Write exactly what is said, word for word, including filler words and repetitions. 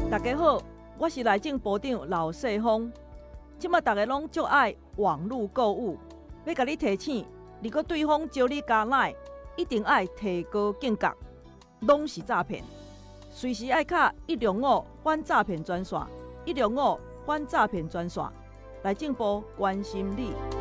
大家好，我是内政部长老世峰。即马大家拢足爱网络购物，要甲你提醒，如果对方招你加赖，一定爱提高警觉，拢是诈骗。随时爱卡一零五反诈骗专线，一零五反诈骗专线，内政部关心你。